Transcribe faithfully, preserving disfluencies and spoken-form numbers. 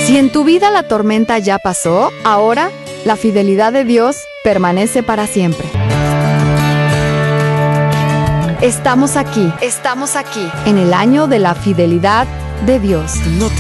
Si en tu vida la tormenta ya pasó, ahora la fidelidad de Dios permanece para siempre. Estamos aquí, estamos aquí, en el año de la fidelidad de Dios. No te